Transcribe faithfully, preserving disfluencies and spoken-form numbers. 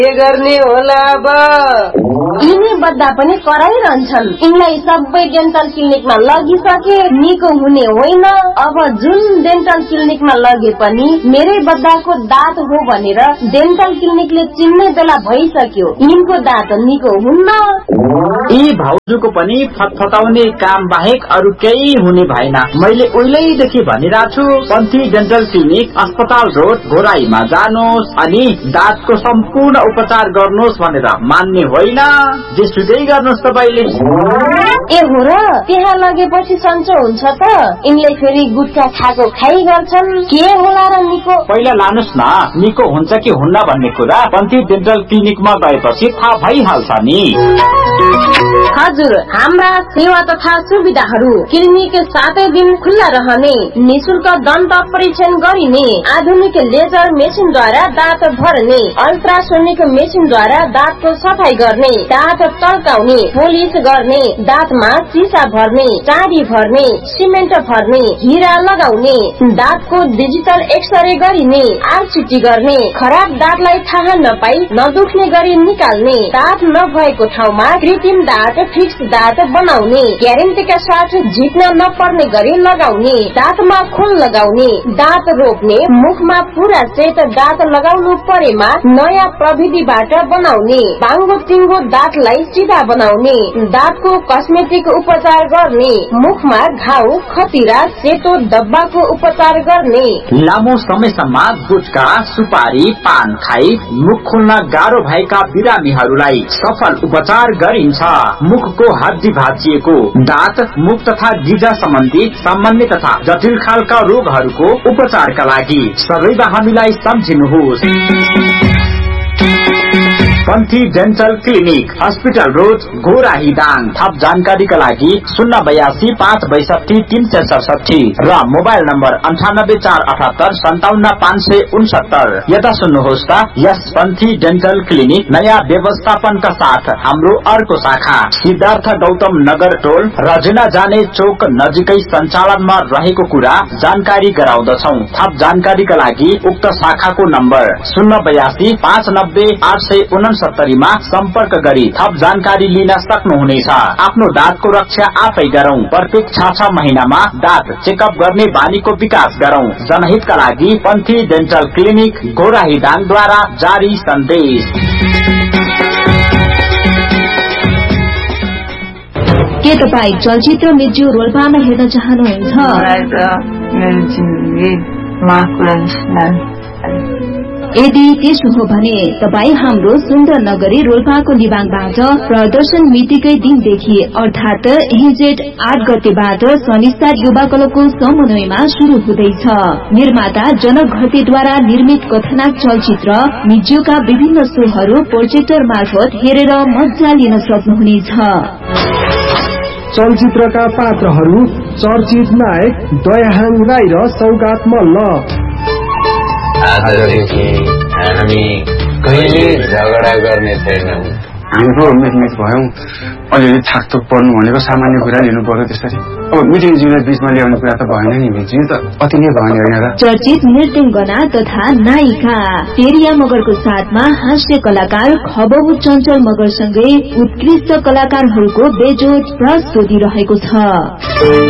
के गर्ने होला अब? यिनी बद्दा पनि कराइरहन्छन्। यिनलाई सबै डेन्टल क्लिनिकमा लगिसके निको हुने होइन। अब जुन डेन्टल क्लिनिकमा लगे पनि मेरै बद्दाको दाँत हो भनेर डेन्टल क्लिनिकले चिन्ने बेला भइसक्यो। यिनको दाँत निको हुन्न। यी भाउजूको पनि फटफटाउने काम बाहेक अरू केही हुने भएन। मैले उहिलेदेखि भनिरहेको छु, पन्थी डेन्टल क्लिनिक अस्पताल रोड घोराईमा जानुहोस् अनि दाँतको सम्पूर्ण उपचार गर्नुहोस् भनेर मान्ने होइन। जे सुकै गर्नुहोस् तपाईले। ए हो र, त्यहाँ लगेपछि सन्चो हुन्छ त? यिनले फेरि गुटखा खाएको खाइ गर्छन्। के होला र निको? पहिला लानुहोस् न, निको हुन्छ कि हुन्न भन्ने कुरा पन्थी डेन्टल क्लिनिकमा गएपछि थाहा भइहाल्छ नि। हजुर, हाम्रा सेवा तथा सुविधाहरू क्लिनिक सातै दिन खुल्ला रहने, निशुल्क दन्त परीक्षण गरिने, आधुनिक लेजर मेसिनद्वारा दाँत भर्ने, अल्ट्रासोनिक मेसिनद्वारा दाँतको सफाई गर्ने, दाँत तर्काउने, पोलिस गर्ने, दाँतमा सिसा भर्ने, चाँडी भर्ने, सिमेन्ट भर्ने, हिरा लगाउने, दाँतको डिजिटल एक्सरे गरिने, आरसिटी गर्ने, खराब दाँतलाई थाहा नपाई नदुख्ने गरी निकाल्ने, दाँत नभएको ठाउँमा कृत्रिम दाँत फिक्स दाँत बनाउने, ग्यारेन्टीका साथ झिक्न नपर्ने गरी लगाउने, दाँतमा खोल लगाउने, दाँत रोप्ने, मुखमा पूरा सेट दाँत लगाउनु परेमा नयाँ प्रविधिबाट बनाउने, बाङ्गो टिङ्गो दाँतलाई सिधा बनाउने, दाँतको कस्मेटिक उपचार गर्ने, मुखमा घाउ खतिरा सेतो डब्बाको उपचार गर्ने। लामो समयसम्म गुटखा सुपारी पान खाई मुख खोल्न गाह्रो भएका बिरामीहरूलाई सफल उपचार गरिन्छ। मुखको हड्डी भाँचिएको, दाँत मुख तथा गिजा सम्बन्धी सामान्य तथा जटिल खालका रोगहरूको उपचारका लागि सबैमा हामीलाई सम्झिनुहोस्। पन्थी dental clinic, hospital road Ghorahi Dang. थप जानकारीका लागि शून्य बयासी पाँच बैसठी तीन सय सडसठी र मोबाइल नम्बर अन्ठानब्बे चार अठहत्तर सन्ताउन्न पाँच सय उनसत्तर। यता सुन्नुहोस् त, यस पन्थी डेन्टल क्लिनिक नयाँ व्यवस्थापनका साथ हाम्रो अर्को शाखा सिद्धार्थ गौतम नगर टोल रजना जाने चोक नजिकै सञ्चालनमा रहेको कुरा जानकारी गराउँदछौ। थप जानकारीका लागि उक्त शाखाको नम्बर शून्य बयासी पाँच नब्बे आठ सय उनसत्तरीमा सम्पर्क गरी थप जानकारी लिन सक्नुहुनेछ। आफ्नो दाँतको रक्षा आफै गरौं। प्रत्येक छ छ महिनामा दाँत चेकअप गर्ने बानीको विकास गरौं। जनहितका लागि पन्थी डेन्टल क्लिनिक घोराही दाङद्वारा जारी सन्देश। के तपाईँ चलचित्र मिर्ज्यू रोल्पामा हेर्न चाहनुहुन्छ? यदि त्यसो हो भने तपाईँ हाम्रो सुन्दर नगरी रोल्पाको निवाङबाट प्रदर्शन मितिकै दिनदेखि अर्थात हिजेट आठ गतेबाट शनिस्तार युवा क्लबको समन्वयमा शुरू हुँदैछ। निर्माता जनक घरतीद्वारा निर्मित कथानक चलचित्र मिर्ज्यूका विभिन्न शोहरू प्रोजेक्टर मार्फत हेरेर मजा लिन सक्नुहुनेछ। चलचित्रका पात्रहरू चर्चित नायक दयाहाङ राई र सौगात मल्ल। आजदेखि हामी कहिले झगडा गर्ने छैनौं। हाम्रो मिटमिट भयौं, अलिअलि छाकथोक पर्नु भनेको सामान्य कुरा लिनु पर्यो। त्यसरी अब मिटिङज्यूलाई बीचमा ल्याउने कुरा त भएन नि, मिटिङ त अति नै भयो नि होइन र। चर्चित नृत्यङ्गना तथा नायिका पेरिया मगरको साथमा हास्य कलाकार खबबु चञ्चल मगरसँगै उत्कृष्ट कलाकारहरूको बेजोड प्रस्तुति रहेको छ।